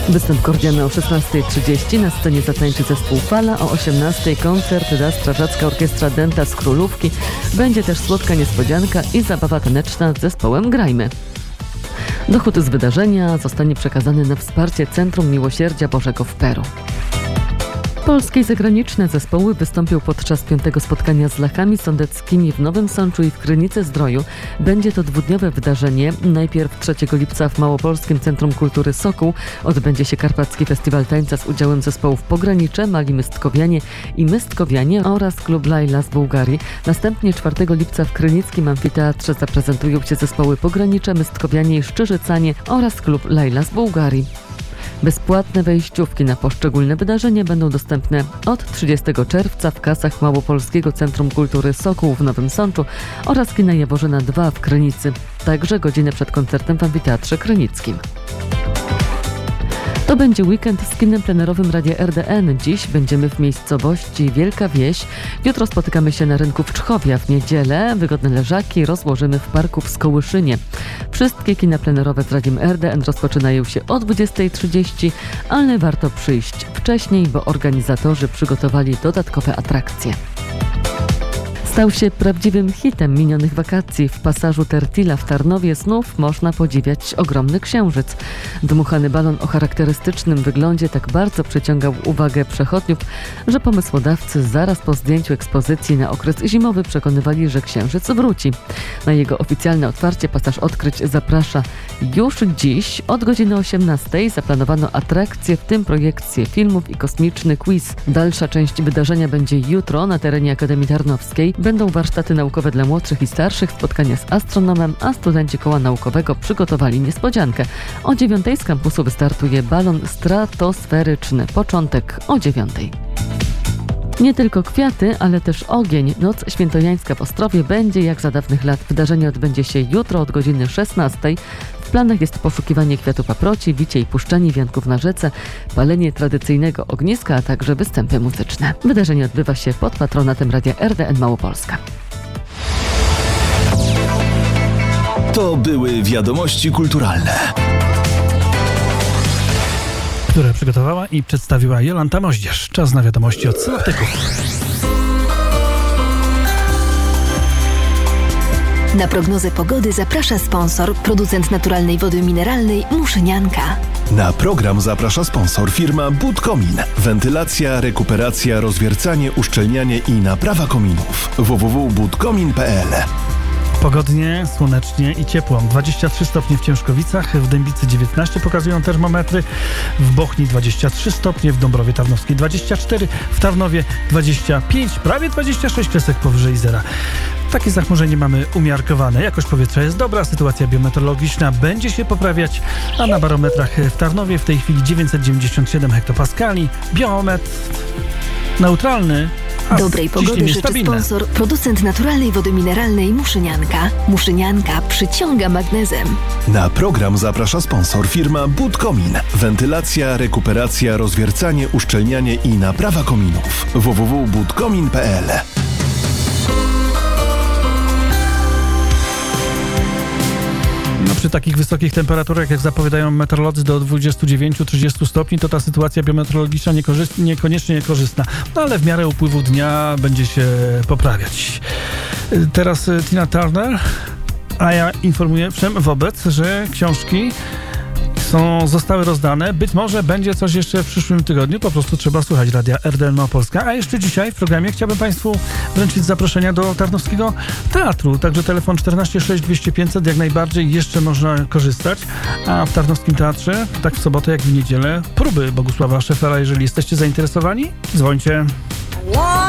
Występ Kordiana o 16:30, na scenie zatańczy zespół Fala, o 18:00 koncert da Strażacka Orkiestra Dęta z Królówki. Będzie też słodka niespodzianka i zabawa taneczna z zespołem Grajmy. Dochód z wydarzenia zostanie przekazany na wsparcie Centrum Miłosierdzia Bożego w Peru. Polskie i zagraniczne zespoły wystąpią podczas 5. spotkania z Lechami Sądeckimi w Nowym Sączu i w Krynicy-Zdroju. Będzie to dwudniowe wydarzenie. Najpierw 3 lipca w Małopolskim Centrum Kultury Sokół odbędzie się Karpacki Festiwal Tańca z udziałem zespołów Pogranicze, Mali Mystkowianie i Mystkowianie oraz klub Lajla z Bułgarii. Następnie 4 lipca w Krynickim Amfiteatrze zaprezentują się zespoły Pogranicze, Mystkowianie i Szczyżycanie oraz klub Lajla z Bułgarii. Bezpłatne wejściówki na poszczególne wydarzenia będą dostępne od 30 czerwca w kasach Małopolskiego Centrum Kultury Sokół w Nowym Sączu oraz kina Jaworzyna 2 w Krynicy, także godzinę przed koncertem w Amfiteatrze Krynickim. To będzie weekend z kinem plenerowym Radia RDN. Dziś będziemy w miejscowości Wielka Wieś. Jutro spotykamy się na rynku w Czchowia. W niedzielę wygodne leżaki rozłożymy w parku w Skołyszynie. Wszystkie kina plenerowe z Radiem RDN rozpoczynają się o 20:30, ale warto przyjść wcześniej, bo organizatorzy przygotowali dodatkowe atrakcje. Stał się prawdziwym hitem minionych wakacji. W pasażu Tertila w Tarnowie znów można podziwiać ogromny księżyc. Dmuchany balon o charakterystycznym wyglądzie tak bardzo przyciągał uwagę przechodniów, że pomysłodawcy zaraz po zdjęciu ekspozycji na okres zimowy przekonywali, że księżyc wróci. Na jego oficjalne otwarcie pasaż odkryć zaprasza już dziś od godziny 18:00. Zaplanowano atrakcje, w tym projekcje filmów i kosmiczny quiz. Dalsza część wydarzenia będzie jutro na terenie Akademii Tarnowskiej. Będą warsztaty naukowe dla młodszych i starszych, spotkania z astronomem, a studenci koła naukowego przygotowali niespodziankę. O 9:00 z kampusu wystartuje balon stratosferyczny. Początek o 9:00. Nie tylko kwiaty, ale też ogień. Noc świętojańska w Ostrowie będzie jak za dawnych lat. Wydarzenie odbędzie się jutro od godziny 16:00. W planach jest poszukiwanie kwiatu paproci, bicie i puszczanie wianków na rzece, palenie tradycyjnego ogniska, a także występy muzyczne. Wydarzenie odbywa się pod patronatem Radia RDN Małopolska. To były wiadomości kulturalne, które przygotowała i przedstawiła Jolanta Moździerz. Czas na wiadomości od synoptyków. Na prognozę pogody zaprasza sponsor, producent naturalnej wody mineralnej Muszynianka. Na program zaprasza sponsor firma Budkomin. Wentylacja, rekuperacja, rozwiercanie, uszczelnianie i naprawa kominów. www.budkomin.pl. Pogodnie, słonecznie i ciepło. 23 stopnie w Ciężkowicach, w Dębicy 19 pokazują termometry, w Bochni 23 stopnie, w Dąbrowie Tarnowskiej 24, w Tarnowie 25, prawie 26 kresek powyżej zera. Takie zachmurzenie mamy umiarkowane. Jakość powietrza jest dobra, sytuacja biometeorologiczna będzie się poprawiać, a na barometrach w Tarnowie w tej chwili 997 hektopaskali, biometr neutralny. Dobrej pogody życzy sponsor, producent naturalnej wody mineralnej Muszynianka. Muszynianka przyciąga magnezem. Na program zaprasza sponsor firma Budkomin. Wentylacja, rekuperacja, rozwiercanie, uszczelnianie i naprawa kominów. www.budkomin.pl. Przy takich wysokich temperaturach, jak zapowiadają meteorolodzy, do 29-30 stopni, to ta sytuacja biometeorologiczna niekoniecznie niekorzystna. No ale w miarę upływu dnia będzie się poprawiać. Teraz Tina Turner, a ja informuję wszem wobec, że książki zostały rozdane. Być może będzie coś jeszcze w przyszłym tygodniu. Po prostu trzeba słuchać Radia RDN Małopolska. A jeszcze dzisiaj w programie chciałbym Państwu wręczyć zaproszenia do Tarnowskiego Teatru. Także telefon 14 6 200 500 jak najbardziej jeszcze można korzystać. A w Tarnowskim Teatrze, tak w sobotę jak w niedzielę, próby Bogusława Szefera. Jeżeli jesteście zainteresowani, dzwońcie.